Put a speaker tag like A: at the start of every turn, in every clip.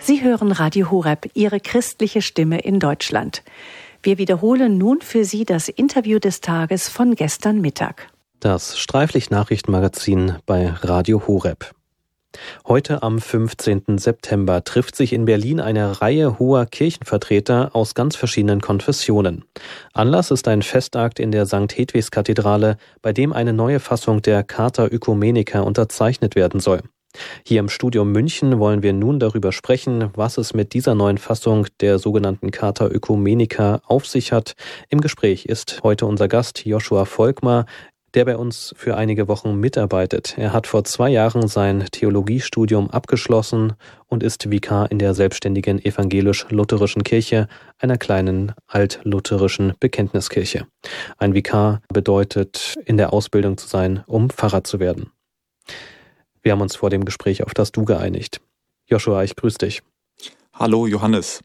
A: Sie hören Radio Horeb, Ihre christliche Stimme in Deutschland. Wir wiederholen nun für Sie das Interview des Tages von gestern Mittag.
B: Das Streiflicht-Nachrichtenmagazin bei Radio Horeb. Heute am 15. September trifft sich in Berlin eine Reihe hoher Kirchenvertreter aus ganz verschiedenen Konfessionen. Anlass ist ein Festakt in der St. Hedwigs-Kathedrale, bei dem eine neue Fassung der Charta Oecumenica unterzeichnet werden soll. Hier im Studio München wollen wir nun darüber sprechen, was es mit dieser neuen Fassung der sogenannten Charta Oecumenica auf sich hat. Im Gespräch ist heute unser Gast Joshua Volkmar, der bei uns für einige Wochen mitarbeitet. Er hat vor 2 Jahren sein Theologiestudium abgeschlossen und ist Vikar in der selbstständigen evangelisch-lutherischen Kirche, einer kleinen altlutherischen Bekenntniskirche. Ein Vikar bedeutet, in der Ausbildung zu sein, um Pfarrer zu werden. Wir haben uns vor dem Gespräch auf das Du geeinigt. Joshua, ich grüße dich.
C: Hallo Johannes.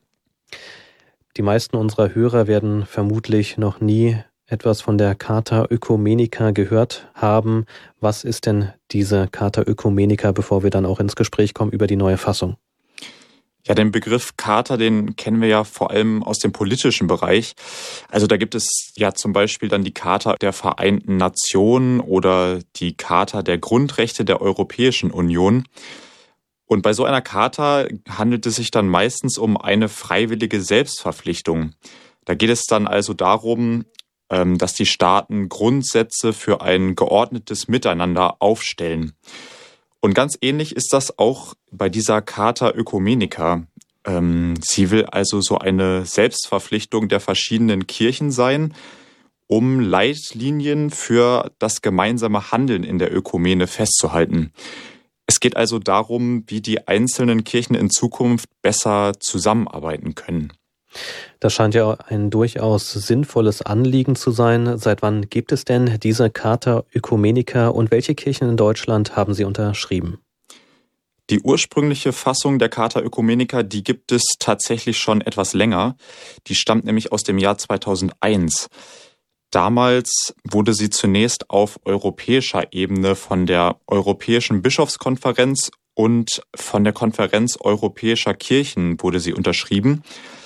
B: Die meisten unserer Hörer werden vermutlich noch nie etwas von der Charta Oecumenica gehört haben. Was ist denn diese Charta Oecumenica, bevor wir dann auch ins Gespräch kommen über die neue Fassung?
C: Ja, den Begriff Charta, den kennen wir ja vor allem aus dem politischen Bereich. Also da gibt es ja zum Beispiel dann die Charta der Vereinten Nationen oder die Charta der Grundrechte der Europäischen Union. Und bei so einer Charta handelt es sich dann meistens um eine freiwillige Selbstverpflichtung. Da geht es dann also darum, dass die Staaten Grundsätze für ein geordnetes Miteinander aufstellen. Und ganz ähnlich ist das auch bei dieser Charta Oecumenica. Sie will also so eine Selbstverpflichtung der verschiedenen Kirchen sein, um Leitlinien für das gemeinsame Handeln in der Ökumene festzuhalten. Es geht also darum, wie die einzelnen Kirchen in Zukunft besser zusammenarbeiten können.
B: Das scheint ja ein durchaus sinnvolles Anliegen zu sein. Seit wann gibt es denn diese Charta Oecumenica und welche Kirchen in Deutschland haben sie unterschrieben?
C: Die ursprüngliche Fassung der Charta Oecumenica, die gibt es tatsächlich schon etwas länger. Die stammt nämlich aus dem Jahr 2001. Damals wurde sie zunächst auf europäischer Ebene von der Europäischen Bischofskonferenz und von der Konferenz europäischer Kirchen wurde sie unterschrieben.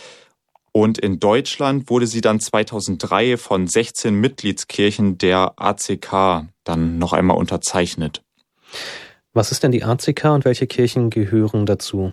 C: Und in Deutschland wurde sie dann 2003 von 16 Mitgliedskirchen der ACK dann noch einmal unterzeichnet.
B: Was ist denn die ACK und welche Kirchen gehören dazu?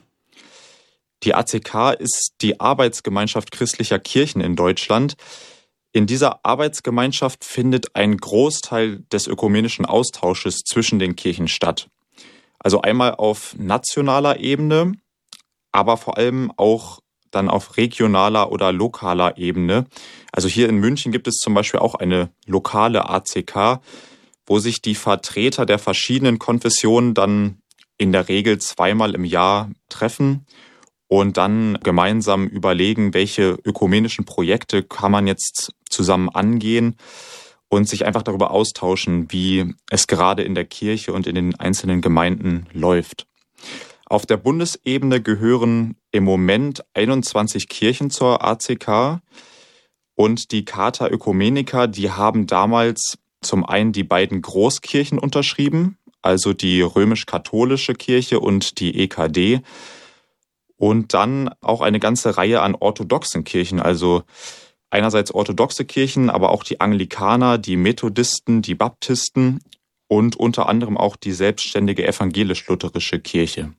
C: Die ACK ist die Arbeitsgemeinschaft christlicher Kirchen in Deutschland. In dieser Arbeitsgemeinschaft findet ein Großteil des ökumenischen Austausches zwischen den Kirchen statt. Also einmal auf nationaler Ebene, aber vor allem auch dann auf regionaler oder lokaler Ebene. Also hier in München gibt es zum Beispiel auch eine lokale ACK, wo sich die Vertreter der verschiedenen Konfessionen dann in der Regel 2-mal im Jahr treffen und dann gemeinsam überlegen, welche ökumenischen Projekte kann man jetzt zusammen angehen und sich einfach darüber austauschen, wie es gerade in der Kirche und in den einzelnen Gemeinden läuft. Auf der Bundesebene gehören im Moment 21 Kirchen zur ACK und die Charta Oecumenica, die haben damals zum einen die beiden Großkirchen unterschrieben, also die römisch-katholische Kirche und die EKD und dann auch eine ganze Reihe an orthodoxen Kirchen, also einerseits orthodoxe Kirchen, aber auch die Anglikaner, die Methodisten, die Baptisten und unter anderem auch die selbstständige evangelisch-lutherische Kirche.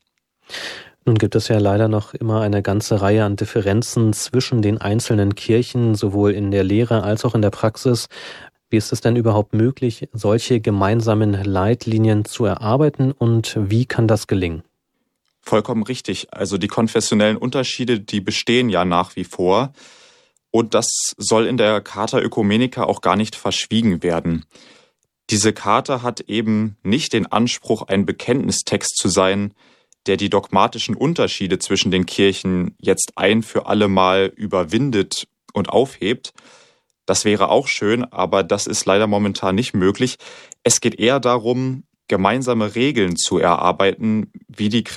B: Nun gibt es ja leider noch immer eine ganze Reihe an Differenzen zwischen den einzelnen Kirchen, sowohl in der Lehre als auch in der Praxis. Wie ist es denn überhaupt möglich, solche gemeinsamen Leitlinien zu erarbeiten und wie kann das gelingen?
C: Vollkommen richtig. Also die konfessionellen Unterschiede, die bestehen ja nach wie vor. Und das soll in der Charta Oecumenica auch gar nicht verschwiegen werden. Diese Charta hat eben nicht den Anspruch, ein Bekenntnistext zu sein, der die dogmatischen Unterschiede zwischen den Kirchen jetzt ein für alle Mal überwindet und aufhebt. Das wäre auch schön, aber das ist leider momentan nicht möglich. Es geht eher darum, gemeinsame Regeln zu erarbeiten, wie die